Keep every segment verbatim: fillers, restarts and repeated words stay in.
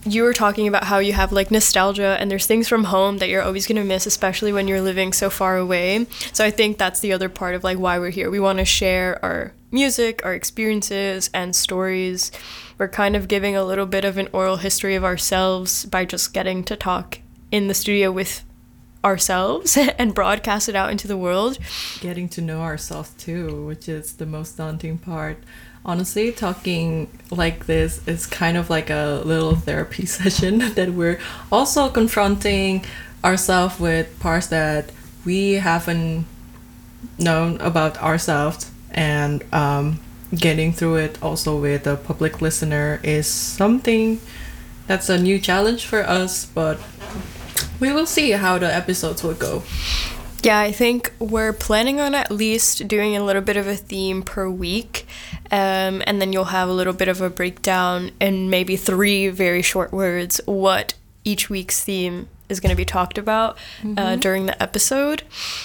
you were talking about how you have like nostalgia and there's things from home that you're always going to miss, especially when you're living so far away. So I think that's the other part of like why we're here. We want to share our music, our experiences and stories. We're kind of giving a little bit of an oral history of ourselves by just getting to talk in the studio with ourselves and broadcast it out into the world. Getting to know ourselves too, which is the most daunting part. Honestly, talking like this is kind of like a little therapy session that we're also confronting ourselves with parts that we haven't known about ourselves, and um, getting through it also with a public listener is something that's a new challenge for us, but we will see how the episodes will go. Yeah, I think we're planning on at least doing a little bit of a theme per week, um, and then you'll have a little bit of a breakdown in maybe three very short words what each week's theme is going to be talked about mm-hmm. uh, during the episode.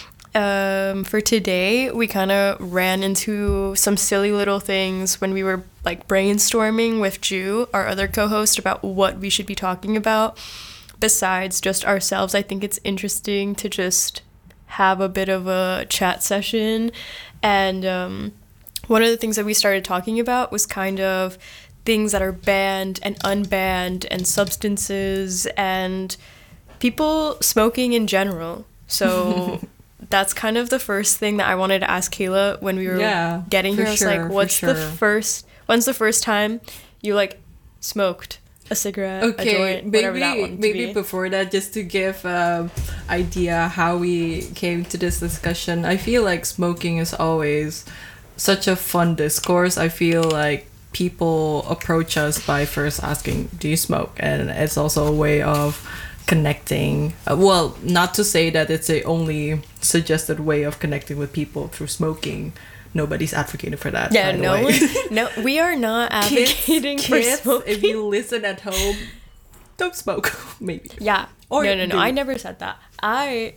Um, for today, we kind of ran into some silly little things when we were like brainstorming with Ju, our other co-host, about what we should be talking about. Besides just ourselves, I think it's interesting to just have a bit of a chat session. And um, one of the things that we started talking about was kind of things that are banned and unbanned and substances and people smoking in general. So that's kind of the first thing that I wanted to ask Kayla when we were yeah, getting here. I was sure, like, what's sure. the first, when's the first time you like smoked a cigarette, okay, a joint, maybe, whatever that one maybe be. Before that, just to give um idea how we came to this discussion, I feel like smoking is always such a fun discourse. I feel like people approach us by first asking, do you smoke? And it's also a way of connecting. Uh, well, not to say that it's the only suggested way of connecting with people through smoking. Nobody's advocating for that. Yeah, no, no, we are not advocating kids, for kids, smoking. If you listen at home, don't smoke. Maybe. Yeah. Or no, no, no. do. I never said that. I.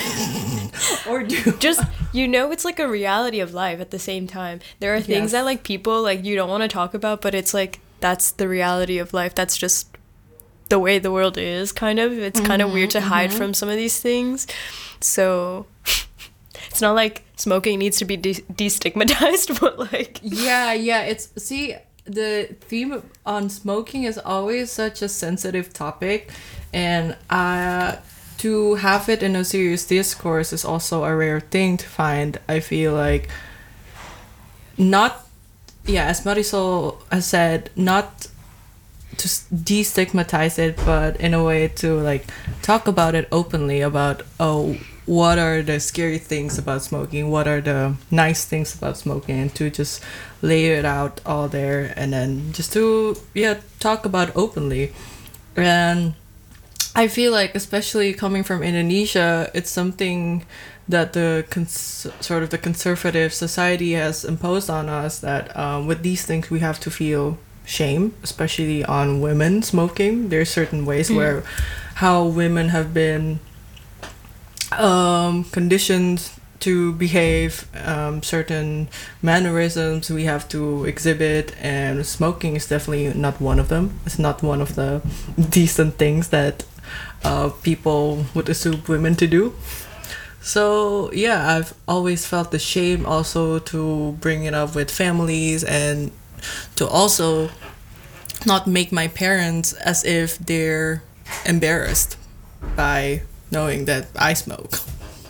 or do. Just, you know, it's like a reality of life at the same time. There are things yes. that like people like you don't want to talk about, but it's like that's the reality of life. That's just the way the world is. Kind of. It's mm-hmm, kind of weird to mm-hmm. hide from some of these things. So. It's not like smoking needs to be de- destigmatized, but like... Yeah, yeah, it's... See, the theme on smoking is always such a sensitive topic, and uh, to have it in a serious discourse is also a rare thing to find. I feel like not... Yeah, as Marisol has said, not to destigmatize it, but in a way to like talk about it openly about, oh... what are the scary things about smoking, what are the nice things about smoking, and to just lay it out all there, and then just to yeah talk about openly. And I feel like, especially coming from Indonesia, it's something that the cons- sort of the conservative society has imposed on us, that um, with these things we have to feel shame, especially on women smoking. There's certain ways mm. where how women have been um conditioned to behave, um certain mannerisms we have to exhibit, and smoking is definitely not one of them. It's not one of the decent things that uh people would assume women to do. So yeah, I've always felt the shame also to bring it up with families, and to also not make my parents as if they're embarrassed by knowing that I smoke.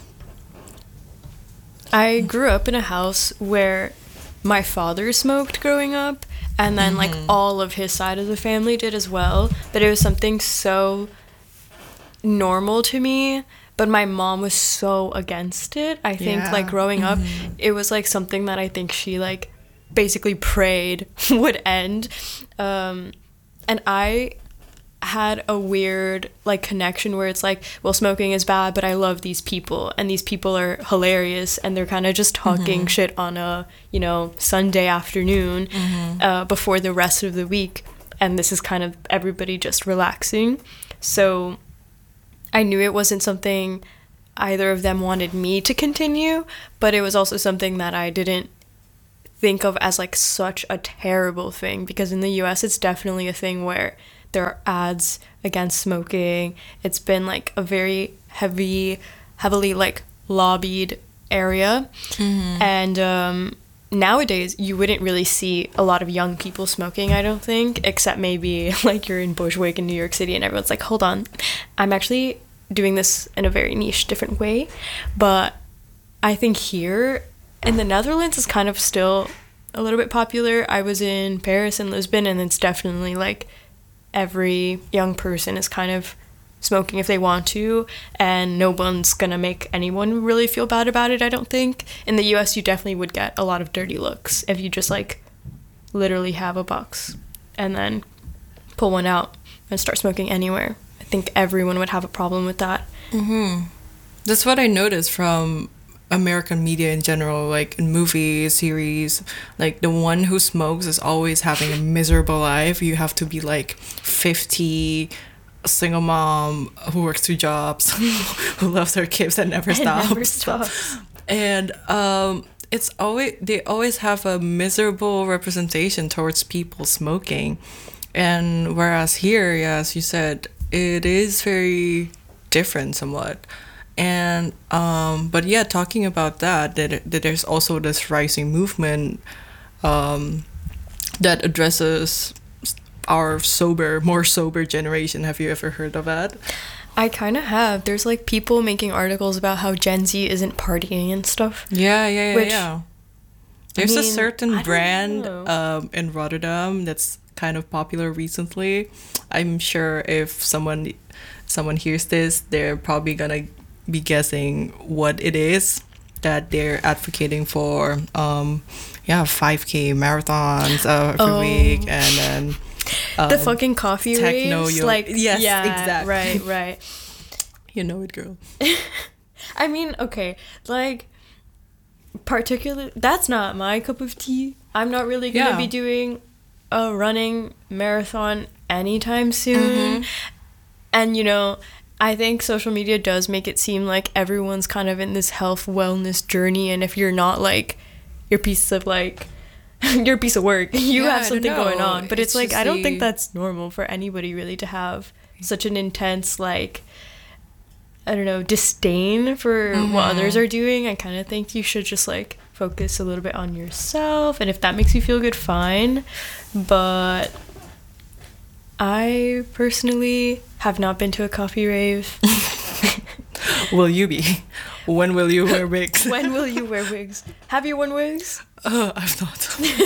I grew up in a house where my father smoked growing up, and then mm-hmm. like all of his side of the family did as well, but it was something so normal to me, but my mom was so against it. I think yeah. like growing mm-hmm. up, it was like something that I think she like basically prayed would end. Um, and I had a weird like connection where it's like, well, smoking is bad, but I love these people, and these people are hilarious, and they're kind of just talking mm-hmm. shit on a, you know, Sunday afternoon mm-hmm. uh, before the rest of the week, and this is kind of everybody just relaxing. So I knew it wasn't something either of them wanted me to continue, but it was also something that I didn't think of as like such a terrible thing, because in the U S it's definitely a thing where there are ads against smoking. It's been like a very heavy, heavily like lobbied area. Mm-hmm. And um, nowadays you wouldn't really see a lot of young people smoking, I don't think, except maybe like you're in Bushwick in New York City and everyone's like, hold on, I'm actually doing this in a very niche, different way. But I think here in the Netherlands is kind of still a little bit popular. I was in Paris and Lisbon, and it's definitely like every young person is kind of smoking if they want to, and no one's gonna make anyone really feel bad about it, I don't think. In the U S, you definitely would get a lot of dirty looks if you just like literally have a box and then pull one out and start smoking anywhere. I think everyone would have a problem with that. Mm-hmm. That's what I noticed from American media in general, like in movies, series, like the one who smokes is always having a miserable life. You have to be like fifty, a single mom who works two jobs, who loves her kids and never stops. Never stops. And um, it's always they always have a miserable representation towards people smoking. And whereas here, yeah, as you said, it is very different somewhat. And um, but yeah, talking about that, that, that there's also this rising movement um, that addresses our sober, more sober generation. Have you ever heard of that? I kind of have. There's like people making articles about how Gen Z isn't partying and stuff. Yeah, yeah, yeah, which, yeah. There's I mean, a certain I brand um, in Rotterdam that's kind of popular recently. I'm sure if someone someone hears this, they're probably gonna be guessing what it is that they're advocating for. Um, yeah, five K marathons uh, every oh. week, and then um, the fucking coffee techno raves. yo- Like, yes, yeah, exactly. Right, right. You know it, girl. I mean, okay, like, particularly, that's not my cup of tea. I'm not really gonna Yeah. be doing a running marathon anytime soon. Mm-hmm. And, you know, I think social media does make it seem like everyone's kind of in this health wellness journey, and if you're not like your piece of like your piece of work, you Yeah, have I something don't going know. on. But it's, It's like just I don't think the- that's normal for anybody really to have such an intense like I don't know disdain for Mm-hmm. what others are doing. I kind of think you should just like focus a little bit on yourself, and if that makes you feel good, fine. But I personally have not been to a coffee rave. Will you be? When will you wear wigs? When will you wear wigs? Have you worn wigs? Uh, I've not.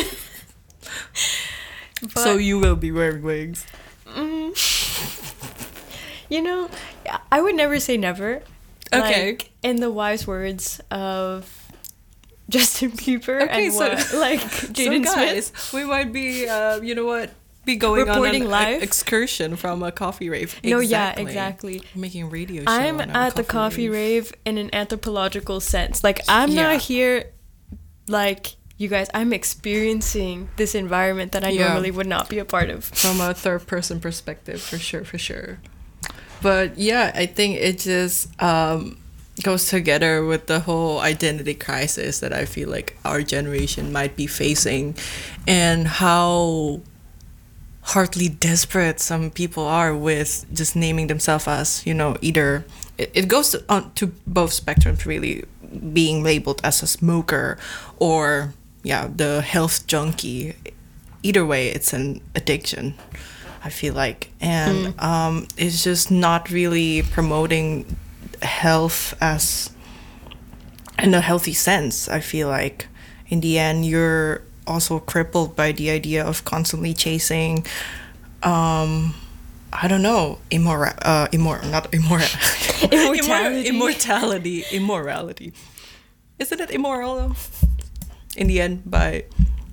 But, So you will be wearing wigs. mm, you know, I would never say never. Okay. Like, in the wise words of Justin Bieber Okay, and so- what, like Jaden so guys, Smith. we might be, uh, you know what, be going Reporting on an live? excursion from a coffee rave. No, yeah, exactly. Making a radio show. I'm on a at the coffee rave in an anthropological sense. Like, I'm Yeah. not here, like, you guys, I'm experiencing this environment that I Yeah. normally would not be a part of. From a third person perspective, for sure, for sure. But yeah, I think it just um, goes together with the whole identity crisis that I feel like our generation might be facing, and how heartily desperate some people are with just naming themselves as, you know, either it, it goes to, on to both spectrums really, being labeled as a smoker or yeah the health junkie. Either way, it's an addiction, I feel like, and Mm. um, it's just not really promoting health as in a healthy sense. I feel like in the end you're also crippled by the idea of constantly chasing um I don't know immora uh immor not immora Immortality. immortality immorality isn't it immoral though? In the end, by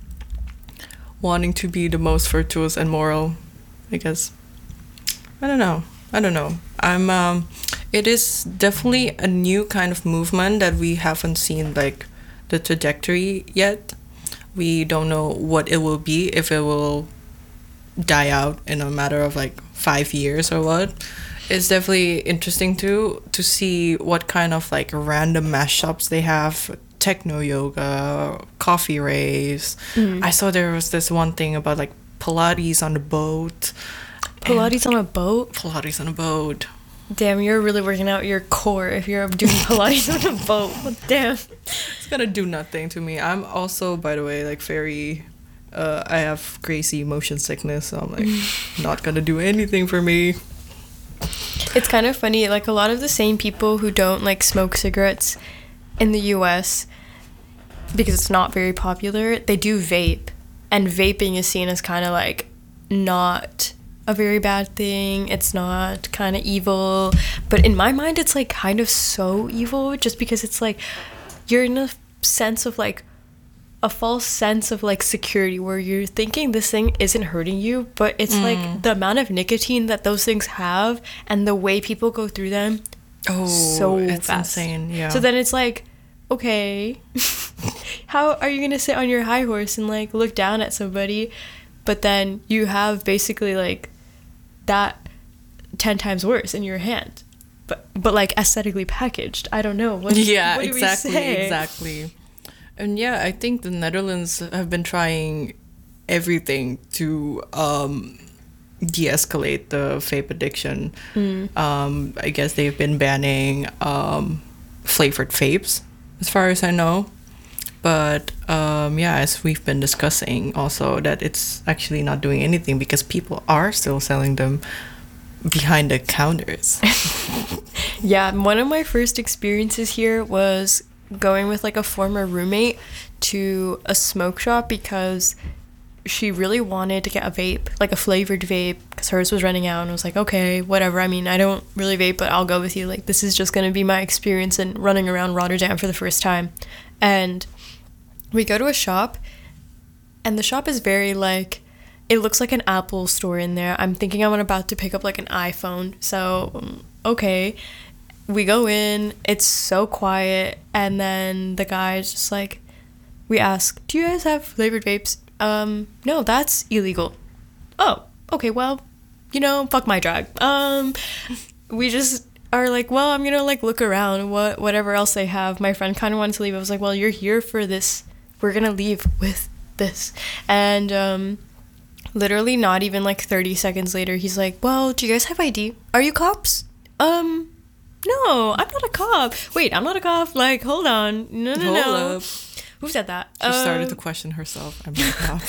wanting to be the most virtuous and moral, I guess. I don't know. I don't know. I'm um it is definitely a new kind of movement that we haven't seen like the trajectory yet. We don't know what it will be, if it will die out in a matter of like five years or what. It's definitely interesting too to see what kind of like random mashups they have. Techno yoga, coffee raves. Mm. I saw there was this one thing about like Pilates on the boat. Pilates on a boat? Pilates on a boat. Damn, you're really working out your core if you're doing Pilates on a boat. Damn. It's gonna do nothing to me. I'm also, by the way, like very... Uh, I have crazy motion sickness, so I'm like, not gonna do anything for me. It's kind of funny, like a lot of the same people who don't like smoke cigarettes in the U S because it's not very popular, they do vape. And vaping is seen as kind of like not a very bad thing. It's not kind of evil. But in my mind, it's like kind of so evil just because it's like you're in a sense of like a false sense of like security where you're thinking this thing isn't hurting you, but it's mm. like the amount of nicotine that those things have and the way people go through them. Oh, so it's fast. Insane. Yeah. So then it's like, okay, how are you gonna sit on your high horse and like look down at somebody, but then you have basically like that ten times worse in your hand, but but like aesthetically packaged. I don't know. What, yeah, what do exactly, we say? exactly. And yeah, I think the Netherlands have been trying everything to um, de-escalate the vape addiction. Mm. Um, I guess they've been banning um, flavored vapes, as far as I know. But um, yeah, as we've been discussing also, that it's actually not doing anything because people are still selling them behind the counters. Yeah, one of my first experiences here was going with like a former roommate to a smoke shop because she really wanted to get a vape, like a flavored vape, because hers was running out, and I was like, okay, whatever. I mean, I don't really vape, but I'll go with you. Like, this is just going to be my experience in running around Rotterdam for the first time. And we go to a shop, and the shop is very like, it looks like an Apple store in there. I'm thinking I'm about to pick up like an iPhone, so okay. We go in, it's so quiet, and then the guy's just like, we ask, do you guys have flavored vapes? Um, no, that's illegal. Oh, okay, well, you know, fuck my drag. Um, we just are like, well, I'm gonna like look around, what whatever else they have. My friend kind of wanted to leave. I was like, well, you're here for this. We're gonna leave with this. And um, literally not even like thirty seconds later, he's like, well, do you guys have I D? Are you cops? Um... No, I'm not a cop. Wait, I'm not a cop. Like, hold on. No, no, hold no. Up. Who said that? She um, started to uh, question herself. I'm not a cop.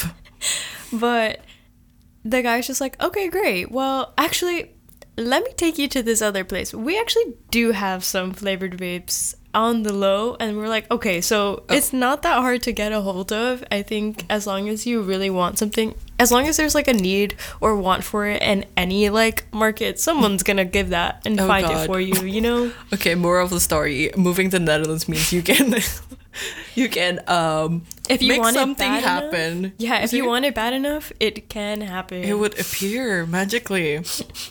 But the guy's just like, okay, great. Well, actually, let me take you to this other place. We actually do have some flavored vapes on the low. And we're like, okay, so oh. it's not that hard to get a hold of. I think as long as you really want something, as long as there's like a need or want for it in any like market, someone's gonna give that and oh find God. It for you, you know? Okay, moral of the story, moving to the Netherlands means you can you can um if you make want something it bad happen. Enough, yeah, if you want it bad enough, it can happen. It would appear magically.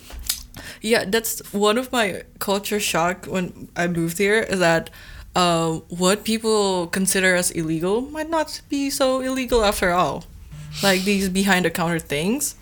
Yeah, that's one of my culture shock when I moved here, is that uh, what people consider as illegal might not be so illegal after all. Like these behind the counter things.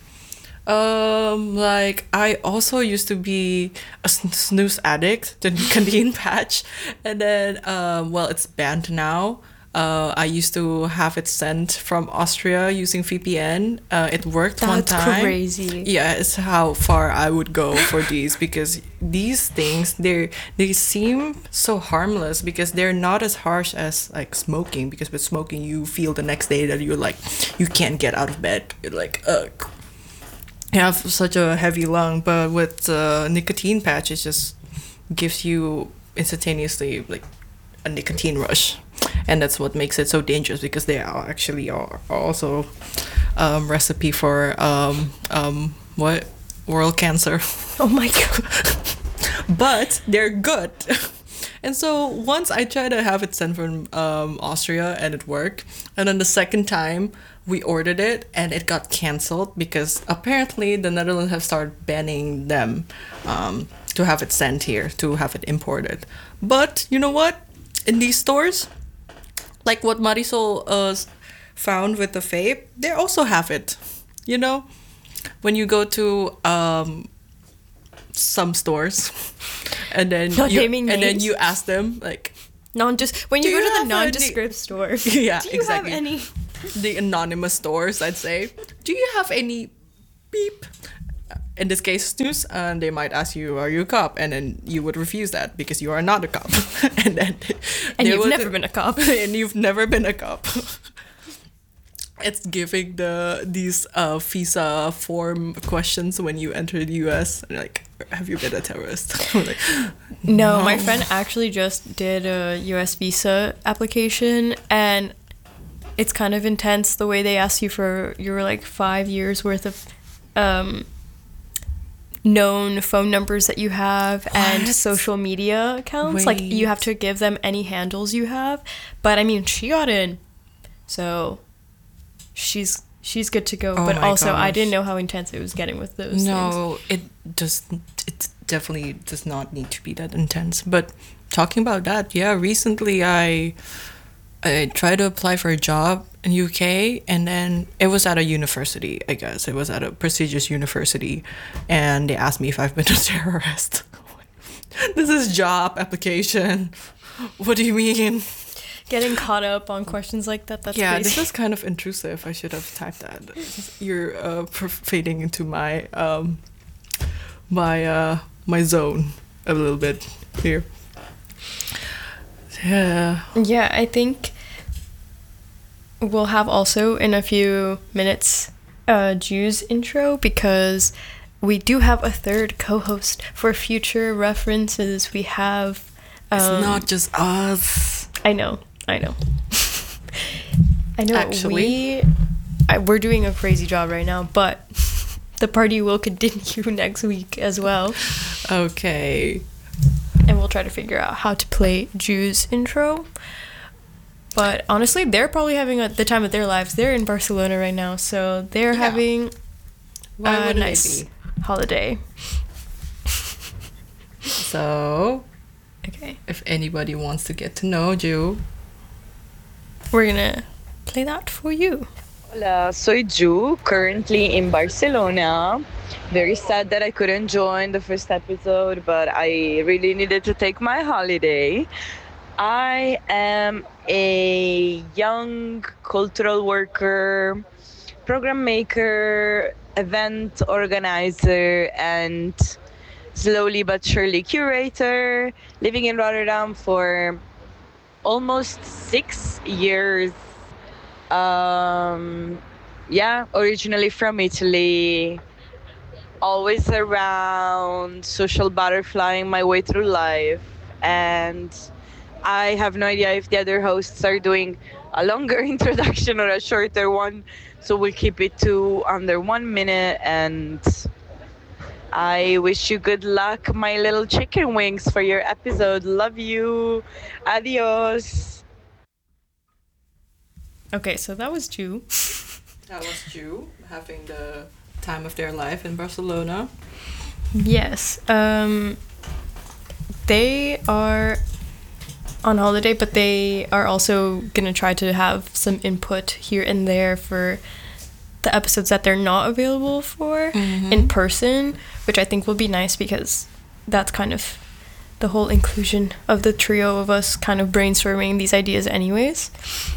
Um, like I also used to be a snooze addict, the nicotine patch, and then um, well, it's banned now. Uh, I used to have it sent from Austria using V P N. Uh, it worked That's one time. That's crazy. Yeah, it's how far I would go for these, because these things, they they seem so harmless because they're not as harsh as like smoking. Because with smoking, you feel the next day that you're like, you can't get out of bed. You're like, ugh. You have such a heavy lung. But with uh, nicotine patch, it just gives you instantaneously like a nicotine rush. And that's what makes it so dangerous, because they are actually are also um, recipe for um, um, what oral cancer. Oh my God! But they're good. And so once I tried to have it sent from um, Austria and it worked, and then the second time we ordered it and it got canceled because apparently the Netherlands have started banning them um, to have it sent here, to have it imported. But you know what? In these stores, like what Marisol uh, found with the vape, they also have it. You know, when you go to um, some stores, and then Not you, naming and names. then you ask them like, non just when you do go you to the have nondescript any- store. Yeah, do you exactly. have any? The anonymous stores, I'd say. Do you have any beep? in this case, snus, and they might ask you, "Are you a cop?" And then you would refuse that because you are not a cop. and then and you've would, never been a cop. and you've never been a cop. It's giving the these uh, visa form questions when you enter the U S. Like, have you been a terrorist? I'm like, no, no, my friend actually just did a U S visa application, and it's kind of intense the way they ask you for your like five years worth of um, known phone numbers that you have and What? social media accounts. Wait. Like, you have to give them any handles you have. But I mean, she got in, so she's she's good to go. Oh but my also, I gosh. didn't know how intense it was getting with those things. No, it does. It definitely does not need to be that intense. But talking about that, yeah, recently I I tried to apply for a job in U K, and then it was at a university. I guess it was at a prestigious university, and they asked me if I've been a terrorist. This is job application. What do you mean? Getting caught up on questions like that, that's Yeah, crazy. this is kind of intrusive. I should have typed that. You're uh, perf- fading into my um, my uh, my zone a little bit here. Yeah. Yeah, I think we'll have also in a few minutes uh, Jew's intro, because we do have a third co-host for future references. We have... Um, It's not just us. I know, I know. I know, Actually. we... I, we're doing a crazy job right now, but the party will continue next week as well. Okay. And we'll try to figure out how to play Jew's intro. But honestly, they're probably having a, the time of their lives. They're in Barcelona right now, so they're Yeah. having Why a wouldn't nice it be? holiday. So, Okay, if anybody wants to get to know Ju, we're gonna play that for you. Hola, soy Ju, currently in Barcelona. Very sad that I couldn't join the first episode, but I really needed to take my holiday. I am a young cultural worker, program maker, event organizer, and slowly but surely curator, living in Rotterdam for almost six years. Um, yeah, originally from Italy, always around, social butterflying my way through life. And I have no idea if the other hosts are doing a longer introduction or a shorter one, so we'll keep it to under one minute. And I wish you good luck, my little chicken wings, for your episode. Love you. Adios. Okay, so that was Jew. that was Ju having the time of their life in Barcelona. Yes. Um, they are on holiday, but they are also gonna try to have some input here and there for the episodes that they're not available for Mhm. in person, which I think will be nice, because that's kind of the whole inclusion of the trio of us kind of brainstorming these ideas anyways.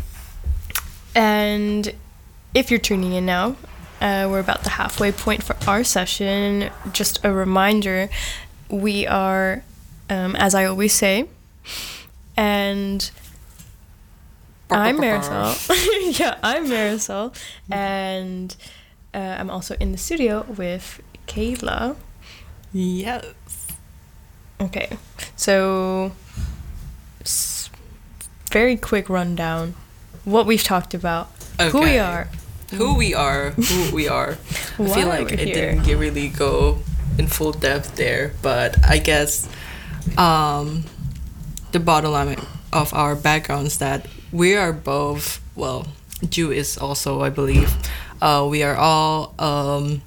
And if you're tuning in now, uh, we're about the halfway point for our session. Just a reminder, we are, um, as I always say, and I'm Marisol. yeah, I'm Marisol. And uh, I'm also in the studio with Kayla. Yes. Okay, so s- very quick rundown. What we've talked about, who we Okay. are. Who we are, who we are. I Why feel like we're it here. didn't get really go in full depth there, but I guess um, the bottom line of our backgrounds that we are both, well, Ju is also, I believe, uh, we are all um,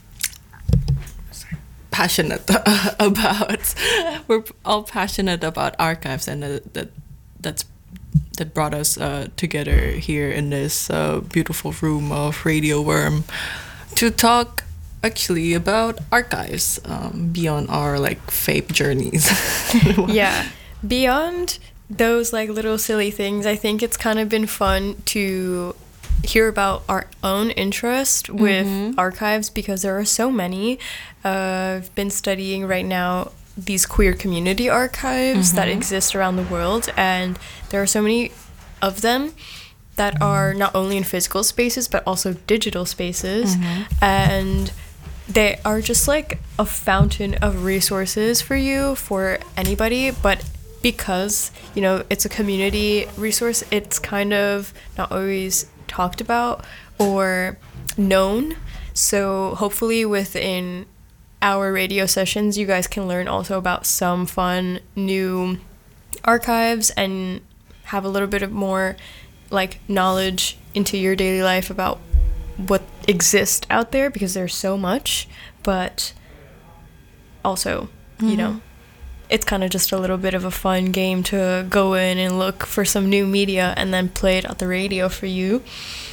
passionate about, we're all passionate about archives, and that, that that's that brought us uh, together here in this uh, beautiful room of Radio Worm to talk actually about archives um, beyond our like fape journeys. Yeah, beyond those like little silly things, I think it's kind of been fun to hear about our own interest with mm-hmm. archives, because there are so many. Uh, I've been studying right now these queer community archives mm-hmm. that exist around the world, and there are so many of them that are not only in physical spaces but also digital spaces, mm-hmm. and they are just like a fountain of resources for you, for anybody. But because, you know, it's a community resource, it's kind of not always talked about or known. So hopefully within our radio sessions, you guys can learn also about some fun new archives and have a little bit of more like knowledge into your daily life about what exists out there, because there's so much. But also, mm-hmm. you know, it's kind of just a little bit of a fun game to go in and look for some new media and then play it at the radio for you,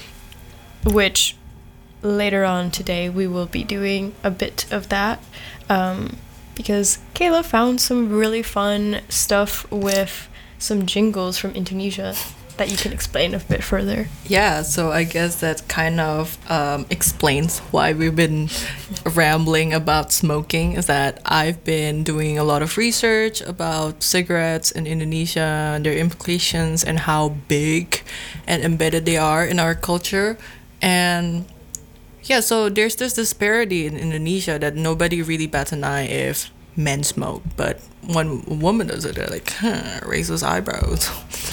which later on today we will be doing a bit of that, um, because Kayla found some really fun stuff with some jingles from Indonesia that you can explain a bit further. Yeah, so I guess that kind of um, explains why we've been rambling about smoking, is that I've been doing a lot of research about cigarettes in Indonesia and their implications and how big and embedded they are in our culture. And yeah, so there's this disparity in Indonesia that nobody really bats an eye if men smoke, but when a woman does it, they're like, huh, raises eyebrows.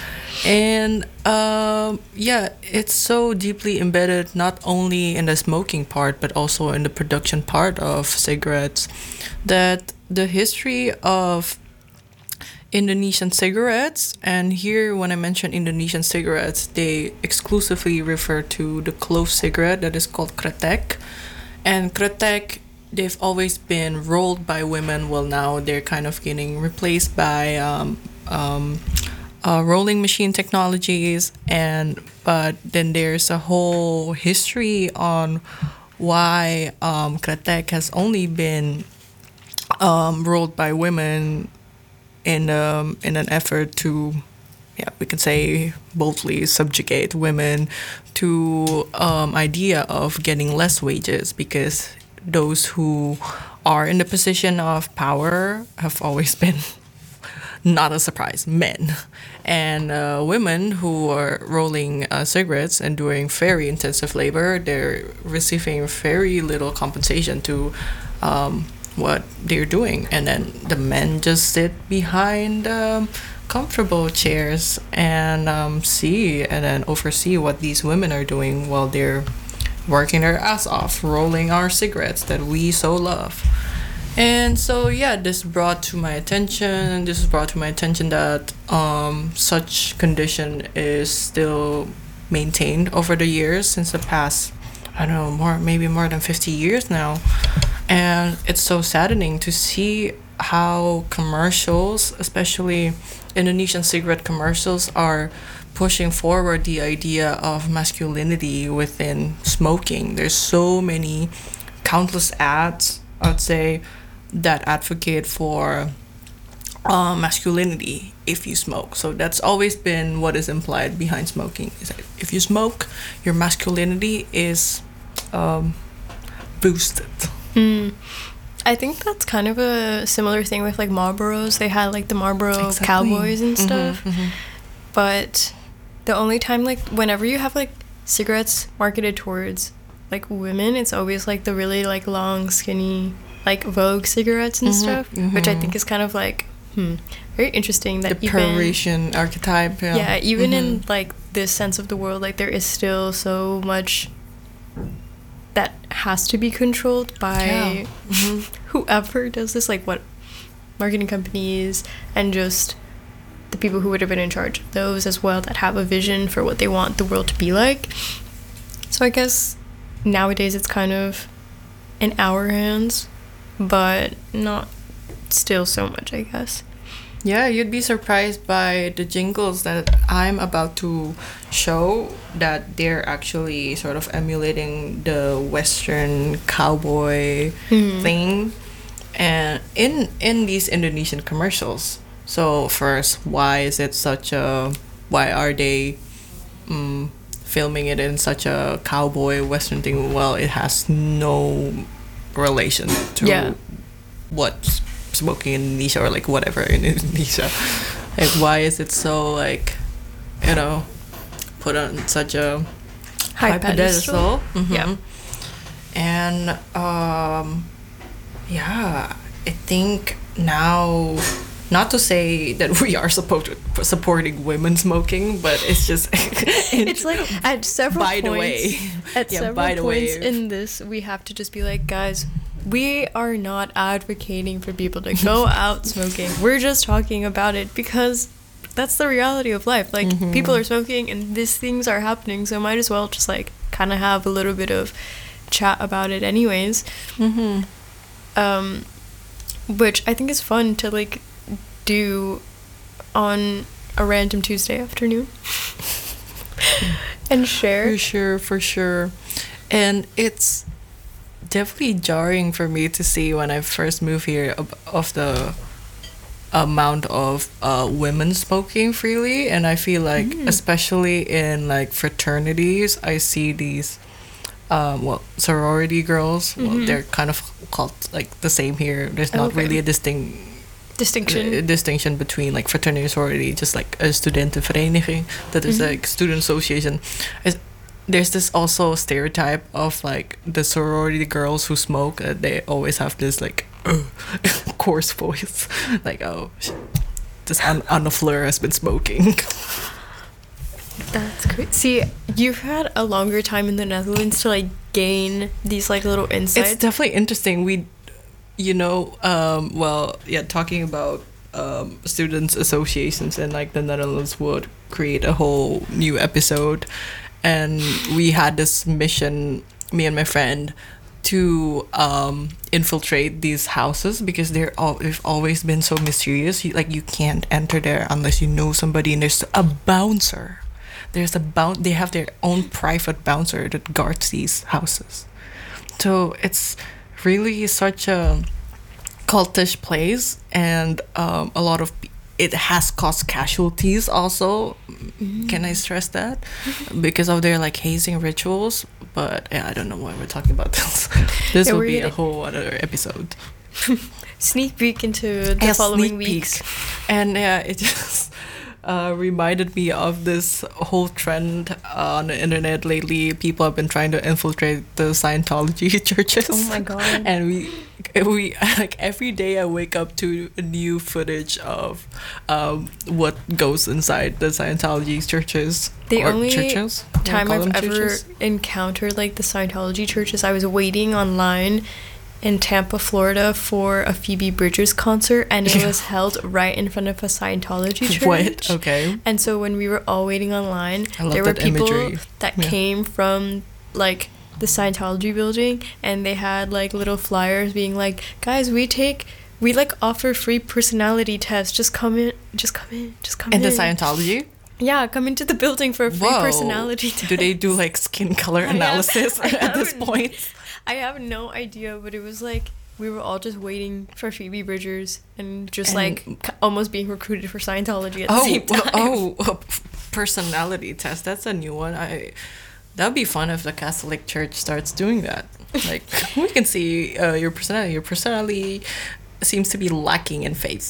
And um, yeah, it's so deeply embedded not only in the smoking part but also in the production part of cigarettes, that the history of Indonesian cigarettes, and here when I mention Indonesian cigarettes, they exclusively refer to the clove cigarette that is called kretek. And kretek, they've always been rolled by women. Well, now they're kind of getting replaced by um, um, uh, rolling machine technologies, and but then there's a whole history on why um, kretek has only been um, rolled by women in um, in an effort to, yeah, we can say boldly subjugate women to um, idea of getting less wages, because those who are in the position of power have always been, not a surprise, men. And uh, women who are rolling uh, cigarettes and doing very intensive labor, they're receiving very little compensation to um, what they're doing. And then the men just sit behind um, comfortable chairs and um, see and then oversee what these women are doing while they're working their ass off, rolling our cigarettes that we so love. And so yeah, this brought to my attention, this brought to my attention that um, such condition is still maintained over the years, since the past, I don't know, more maybe more than fifty years now. And it's so saddening to see how commercials, especially Indonesian cigarette commercials, are pushing forward the idea of masculinity within smoking. There's so many, countless ads, I'd say, that advocate for uh, masculinity if you smoke. So that's always been what is implied behind smoking, is that if you smoke, your masculinity is um, boosted. Mm. I think that's kind of a similar thing with like Marlboros. They had like the Marlboro exactly. cowboys and stuff. Mm-hmm, mm-hmm. But the only time, like whenever you have like cigarettes marketed towards like women, it's always like the really like long, skinny, like Vogue cigarettes and mm-hmm, stuff, mm-hmm. which I think is kind of like hmm, very interesting. That the even, Parisian archetype. Yeah, yeah even mm-hmm. in like this sense of the world, like there is still so much that has to be controlled by yeah. mm-hmm. whoever does this, like what marketing companies and just the people who would have been in charge of those as well, that have a vision for what they want the world to be like. So I guess nowadays it's kind of in our hands, but not still so much, I guess. Yeah, you'd be surprised by the jingles that I'm about to show, that they're actually sort of emulating the Western cowboy mm. thing, and in in these Indonesian commercials. So first, why is it such a, why are they um, filming it in such a cowboy western thing, well, it has no relation to Yeah. what's smoking in Indonesia or like whatever in Indonesia. Like, why is it so like, you know, put on such a High high pedestal. pedestal? Mhm. Yeah. And um, yeah, I think now, not to say that we are supposed to supporting women smoking, but it's just It's like at several By the points, way. at Yeah, several by the points way. in this, we have to just be like, guys, we are not advocating for people to go out smoking. We're just talking about it because that's the reality of life. Like, Mm-hmm. people are smoking and these things are happening, so might as well just like kind of have a little bit of chat about it anyways. Mm-hmm. Um, which I think is fun to like do on a random Tuesday afternoon and share. For sure, for sure. And it's definitely jarring for me to see when I first moved here of, of the amount of uh, women smoking freely. And I feel like, especially in like fraternities, I see these, um, well, sorority girls. Well, they're kind of called like the same here. There's not Okay. really a distinct Distinction. a distinction between like fraternity and sorority, just like a studentenvereniging, that is like student association. Is there's this also stereotype of like the sorority girls who smoke, that they always have this like uh, coarse voice, like, oh, sh- this An- Anna Fleur has been smoking. That's great. See, you've had a longer time in the Netherlands to like gain these like little insights. It's definitely interesting. We, you know, um, well, yeah, talking about um, students associations in like the Netherlands would create a whole new episode, and we had this mission, me and my friend, to um, infiltrate these houses because they're all they've always been so mysterious. You, like, you can't enter there unless you know somebody, and there's a bouncer. There's a boun- They have their own private bouncer that guards these houses. So it's really such a cultish place, and um, a lot of pe- it has caused casualties also. Can I stress that? Because of their like hazing rituals. But yeah, I don't know why we're talking about this. This Yeah, will we're be a gonna- whole other episode. Sneak peek into the A following sneak weeks. peek. And yeah, it just uh, reminded me of this whole trend on the internet lately. People have been trying to infiltrate the Scientology churches. Oh my God. And we, we like every day I wake up to a new footage of um, what goes inside the Scientology churches. The or only churches? You wanna time call I've them ever churches? encountered like the Scientology churches, I was waiting online in Tampa, Florida for a Phoebe Bridgers concert, and it was held right in front of a Scientology church. What? Okay. And so when we were all waiting online, I love there were that people imagery. that Yeah. came from like the Scientology building, and they had like little flyers being like, guys, we take we like offer free personality tests. Just come in, just come in, just come And in. the Scientology? Yeah, come into the building for a free Whoa. personality test. Do they do like skin color have- analysis I at this haven't- point? I have no idea, but it was like we were all just waiting for Phoebe Bridgers and just And- like c- almost being recruited for Scientology at the Oh, same time. oh, oh, personality test. That's a new one. I that'd be fun if the Catholic Church starts doing that. Like, we can see uh, your personality. Your personality seems to be lacking in faith.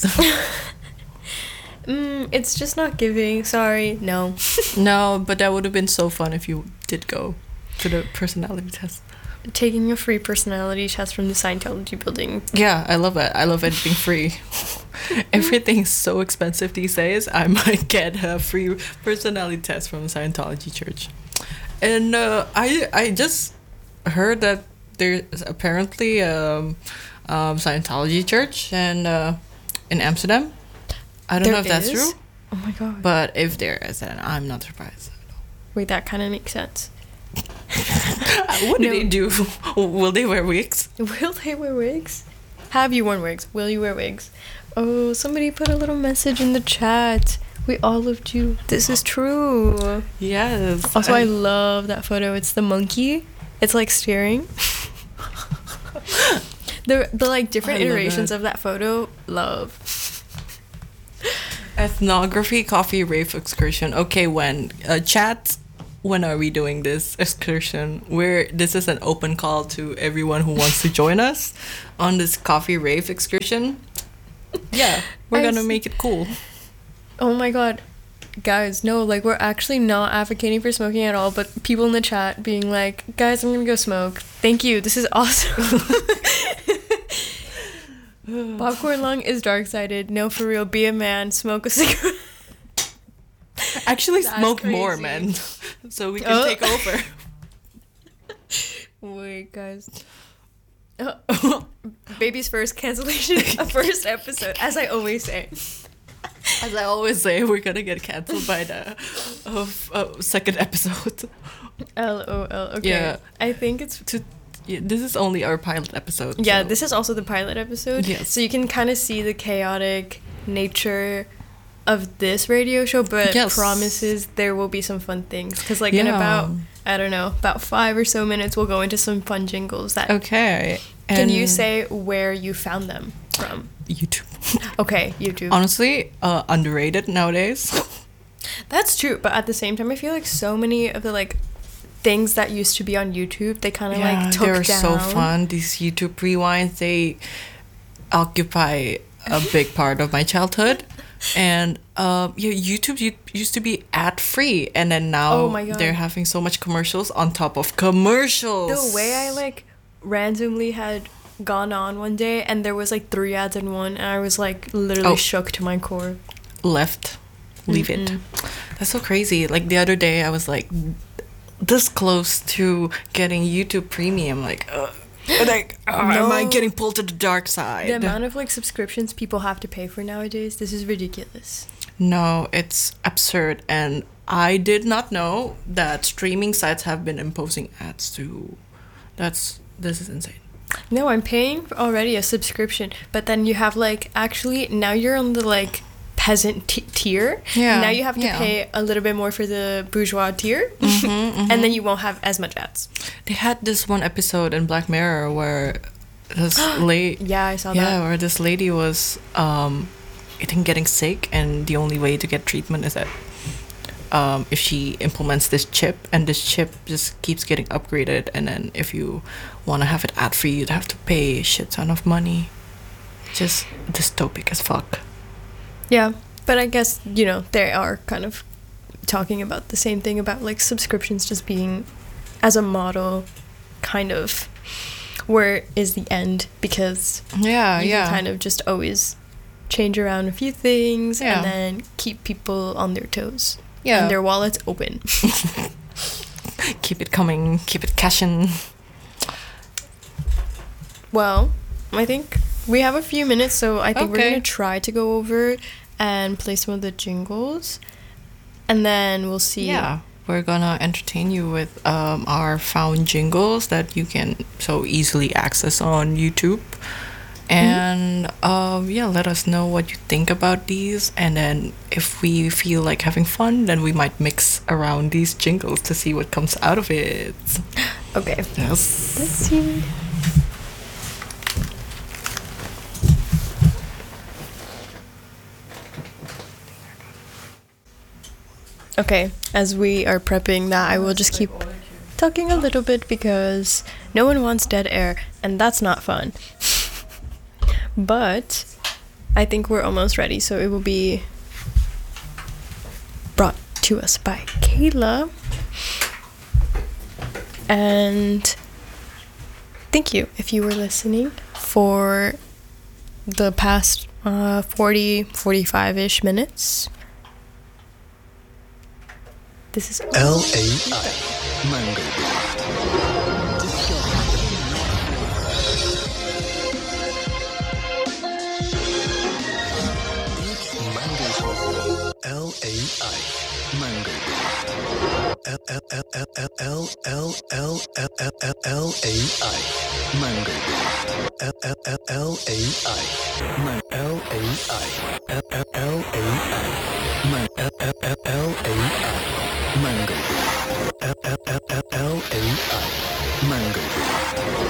Mm, it's just not giving. Sorry, no. No, but that would have been so fun if you did go to the personality test. Taking a free personality test from the Scientology building. Yeah, I love it. I love anything free. Everything's so expensive these days. I might get a free personality test from the Scientology church. And uh, I I just heard that there's apparently um, um Scientology church and uh, in Amsterdam. I don't There know if that's is? true, Oh my god. but if there is, then I'm not surprised. Wait, that kind of makes sense. What do No. they do? Will they wear wigs? Will they wear wigs? Have you worn wigs? Will you wear wigs? Oh, somebody put a little message in the chat. We all loved you. This is true. Yes. Also, I love that photo. It's the monkey. It's like staring. the the like different I love iterations it. of that photo. Love. Ethnography coffee rave excursion. Okay, when uh, chat, when are we doing this excursion? Where this is an open call to everyone who wants to join us on this coffee rave excursion. Yeah, we're I gonna see. make it cool. Oh my god. Guys, no, like we're actually not advocating for smoking at all, but people in the chat being like, guys, I'm gonna go smoke. Thank you. This is awesome. Popcorn Lung is dark-sided. No, for real. Be a man. Smoke a cigarette. Actually, That's smoke more, crazy. man, so we can Oh. take over. Wait, guys. Oh. Baby's first cancellation of first episode, as I always say. As I always say, we're gonna get cancelled by the of uh, second episode. L O L. Okay. Yeah. I think it's. To yeah, this is only our pilot episode. Yeah, so- this is also the pilot episode. Yes. So you can kind of see the chaotic nature of this radio show, but Yes. promises there will be some fun things. Because, like, in Yeah. about, I don't know, about five or so minutes, we'll go into some fun jingles. That Okay. Can you and say where you found them from? YouTube? Okay, YouTube. Honestly, uh, underrated nowadays. That's true, but at the same time, I feel like so many of the, like, things that used to be on YouTube, they kind of, like, took they're down. so fun. These YouTube rewinds, they occupy a big part of my childhood. And um, yeah, YouTube u- used to be ad free, and then now Oh my God. they're having so much commercials on top of commercials. The way I, like, randomly had gone on one day and there was like three ads in one, and I was like literally Oh. shook to my core. left, leave it. Mm-mm. That's so crazy. Like the other day, I was like this close to getting YouTube Premium. Like, uh, like, uh, am I No. getting pulled to the dark side? The amount of like subscriptions people have to pay for nowadays, this is ridiculous. No, it's absurd, and I did not know that streaming sites have been imposing ads too. That's this is insane. No, I'm paying for already a subscription, but then you have like actually now you're on the like peasant t- tier. Yeah, Now you have to yeah. pay a little bit more for the bourgeois tier, Mm-hmm, and then you won't have as much ads. They had this one episode in Black Mirror where this lady, Yeah, I saw yeah, that. where this lady was, um, I think getting sick, and the only way to get treatment is that um, if she implements this chip, and this chip just keeps getting upgraded, and then if you want to have it ad free, you'd have to pay a shit ton of money. Just dystopic as fuck. Yeah, but I guess, you know, they are kind of talking about the same thing about like subscriptions just being as a model kind of where is the end, because Yeah, you yeah. can kind of just always change around a few things Yeah. and then keep people on their toes Yeah. and their wallets open. Keep it coming, keep it cashing. Well, I think we have a few minutes, so I think we're Okay. going to try to go over and play some of the jingles, and then we'll see. Yeah, we're gonna entertain you with um, our found jingles that you can so easily access on YouTube. And um, yeah, let us know what you think about these. And then if we feel like having fun, then we might mix around these jingles to see what comes out of it. Okay. Yes. Let's see. Okay, as we are prepping that, I will just keep talking a little bit because no one wants dead air, and that's not fun. But I think we're almost ready, so it will be brought to us by Kayla. And thank you if you were listening for the past uh, forty, forty-five-ish minutes. This is L A I Mango Beat. L A I Mango Beat. L L L L L L L L L L L A I Mango Beat. L L L L A I Man L A I L L L A I Man L L L L A I Mango Beat.